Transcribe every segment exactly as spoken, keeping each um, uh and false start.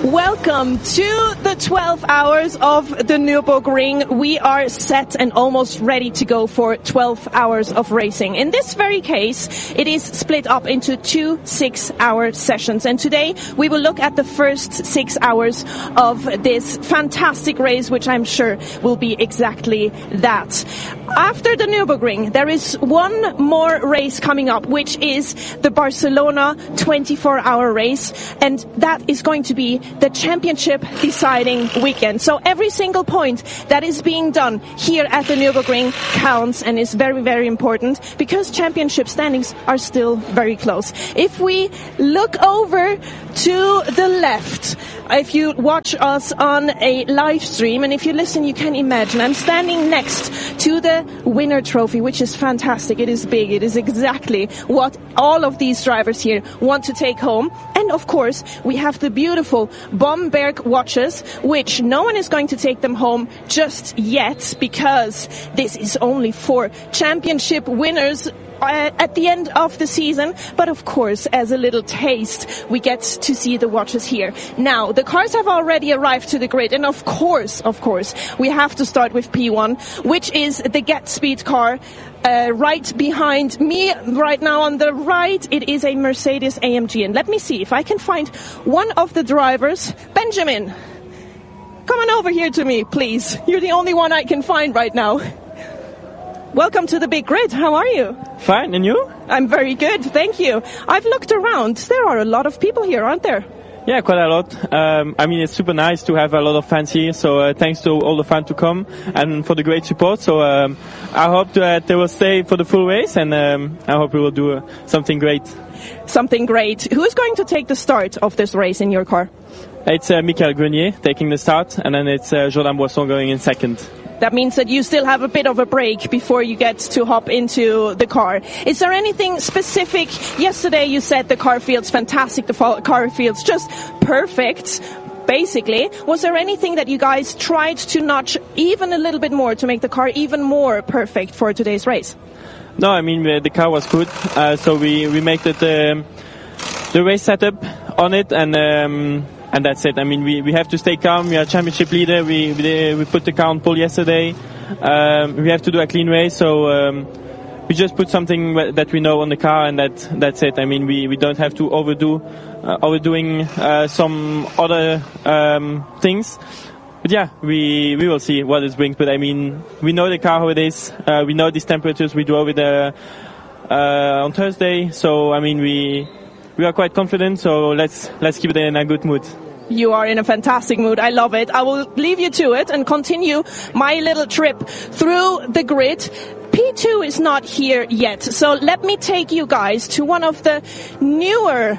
Welcome to the twelve hours of the Nürburgring. We are set and almost ready to go for twelve hours of racing. In this very case, it is split up into two six-hour sessions. And today, we will look at the first six hours of this fantastic race, which I'm sure will be exactly that. After the Nürburgring, there is one more race coming up, which is the Barcelona twenty-four hour race. And that is going to be the championship deciding weekend. So every single point that is being done here at the Nürburgring counts and is very, very important because championship standings are still very close. If we look over to the left, if you watch us on a live stream, and if you listen, you can imagine, I'm standing next to the winner trophy, which is fantastic. It is big. It is exactly what all of these drivers here want to take home. And of course, we have the beautiful Bomberg watches, which no one is going to take them home just yet because this is only for championship winners Uh, at the end of the season. But of course, as a little taste, we get to see the watches here. Now, the cars have already arrived to the grid, and of course, of course, we have to start with P one, which is the Get Speed car. Uh, right behind me right now on the right, it is a Mercedes A M G. And let me see if I can find one of the drivers. Benjamin, come on over here to me, please. You're the only one I can find right now. Welcome to the big grid. How are you? Fine, and you? I'm very good, thank you. I've looked around. There are a lot of people here, aren't there? Yeah, quite a lot. Um, I mean, it's super nice to have a lot of fans here, so uh, thanks to all the fans to come and for the great support. So um, I hope that they will stay for the full race, and um, I hope we will do uh, something great. Something great. Who is going to take the start of this race in your car? It's uh, Michael Grenier taking the start, and then it's uh, Jordan Boisson going in second. That means that you still have a bit of a break before you get to hop into the car. Is there anything specific? Yesterday you said the car feels fantastic, the car feels just perfect, basically. Was there anything that you guys tried to notch even a little bit more to make the car even more perfect for today's race? No, I mean, the car was good, uh, so we, we made it, um, the race setup on it, and... Um, And that's it. I mean, we, we have to stay calm. We are championship leader. We we, we put the car on pole yesterday. Um, we have to do a clean race. So um, we just put something that we know on the car, and that that's it. I mean, we, we don't have to overdo uh, overdoing uh, some other um, things. But yeah, we we will see what it brings. But I mean, we know the car how it is. Uh, we know these temperatures. We drove it uh, uh, on Thursday. So I mean, we. We are quite confident, so let's let's keep it in a good mood. You are in a fantastic mood. I love it. I will leave you to it and continue my little trip through the grid. P two is not here yet, so let me take you guys to one of the newer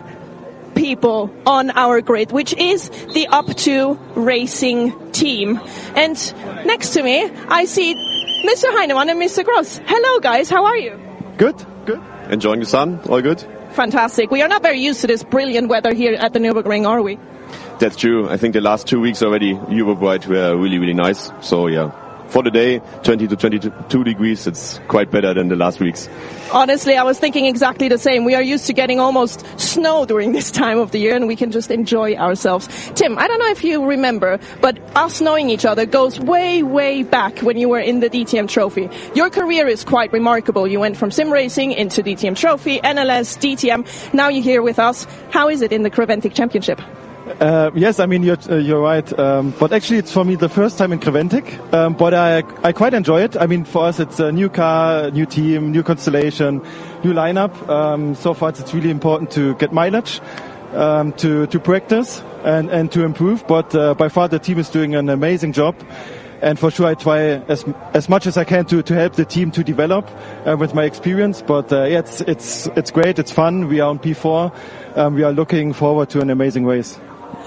people on our grid, which is the Up two Racing team. And next to me, I see Mister Heinemann and Mister Gross. Hello, guys. How are you? Good, good. Enjoying the sun. All good. Fantastic. We are not very used to this brilliant weather here at the Nürburgring, are we? That's true. I think the last two weeks already, Europe-wide, were really, really nice. So, yeah, for the day, twenty to twenty-two degrees, it's quite better than the last weeks. Honestly, I was thinking exactly the same. We are used to getting almost snow during this time of the year, and we can just enjoy ourselves. Tim, I don't know if you remember, but us knowing each other goes way, way back when you were in the D T M Trophy. Your career is quite remarkable. You went from sim racing into D T M Trophy, N L S, D T M. Now you're here with us. How is it in the Creventic Championship? Uh, yes, I mean, you're, uh, you're right. Um, but actually, it's for me the first time in Creventic. Um, but I, I quite enjoy it. I mean, for us, it's a new car, new team, new constellation, new lineup. Um, so far, it's really important to get mileage, um, to, to practice and, and to improve. But uh, by far, the team is doing an amazing job. And for sure, I try as as much as I can to, to help the team to develop uh, with my experience. But uh, yeah, it's it's it's great. It's fun. We are on P four. Um, we are looking forward to an amazing race.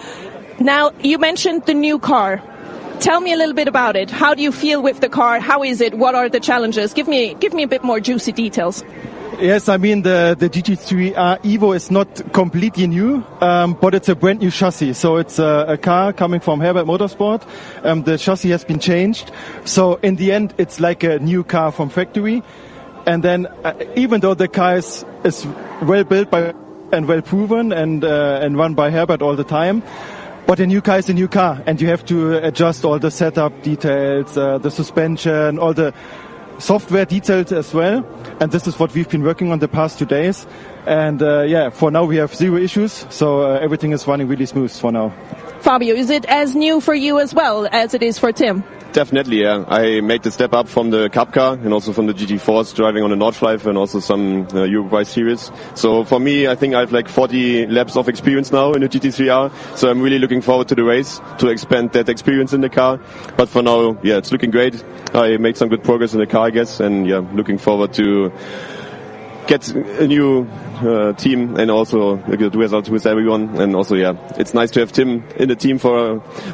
Now, you mentioned the new car. Tell me a little bit about it. How do you feel with the car? How is it? What are the challenges? Give me give me a bit more juicy details. Yes, I mean, the, the G T three R Evo is not completely new, um, but it's a brand new chassis. So it's a, a car coming from Herbert Motorsport. Um, the chassis has been changed. So in the end, it's like a new car from factory. And then uh, even though the car is, is well built by and well proven and, uh, and run by Herbert all the time, But a new car is a new car, and you have to adjust all the setup details, uh, the suspension, all the software details as well. And this is what we've been working on the past two days. And uh, yeah, for now we have zero issues, so uh, everything is running really smooth for now. Fabio, is it as new for you as well as it is for Tim? Definitely, yeah. I made the step up from the Cup car and also from the G T fours driving on the Nordschleife and also some uh, Uruguay series. So for me, I think I have like forty laps of experience now in the G T three R. So I'm really looking forward to the race to expand that experience in the car. But for now, yeah, it's looking great. I made some good progress in the car, I guess. And yeah, looking forward to get a new uh, team and also a good result with everyone. And also, yeah, it's nice to have Tim in the team for